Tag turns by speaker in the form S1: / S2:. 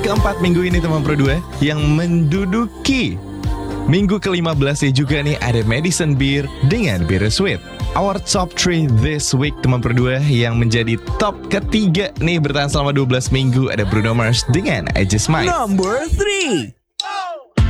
S1: keempat minggu ini teman Pro 2 yang menduduki minggu ke-15 juga nih ada Madison Beer dengan Bittersweet. Our top 3 this week teman Pro 2 yang menjadi top ketiga nih bertahan selama 12 minggu ada Bruno Mars dengan I Just Might.
S2: Number 3.